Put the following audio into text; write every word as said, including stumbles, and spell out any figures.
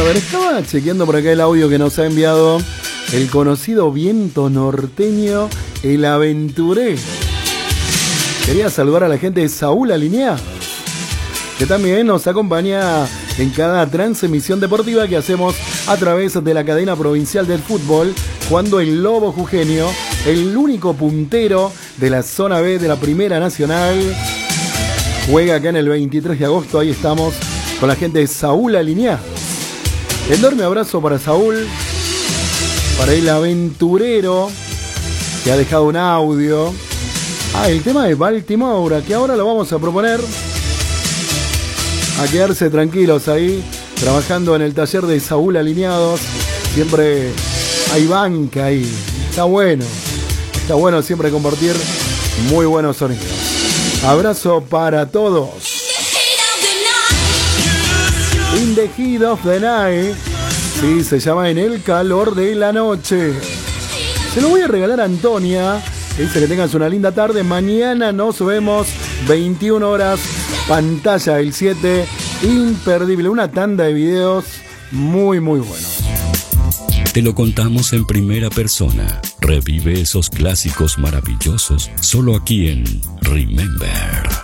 ver, estaba chequeando por acá el audio que nos ha enviado el conocido viento norteño, el aventurero. Quería saludar a la gente de Saúl Alineados, que también nos acompaña en cada transmisión deportiva que hacemos a través de la cadena provincial del fútbol, cuando el Lobo Jujeño, el único puntero de la zona B de la Primera Nacional, juega acá en el veintitrés de agosto. Ahí estamos con la gente de Saúl Alineados. Enorme abrazo para Saúl, para el aventurero que ha dejado un audio. Ah, el tema de Baltimore, que ahora lo vamos a proponer. A quedarse tranquilos ahí, trabajando en el taller de Saúl Alineados. Siempre hay banca ahí. Está bueno. Está bueno siempre compartir muy buenos sonidos. Abrazo para todos. In the heat of the night. Sí, se llama En el calor de la noche. Se lo voy a regalar a Antonia. Dice que tengas una linda tarde. Mañana nos vemos, veintiuna horas, pantalla del siete. Imperdible, una tanda de videos muy muy buenos. Te lo contamos en primera persona. Revive esos clásicos maravillosos solo aquí en Remember.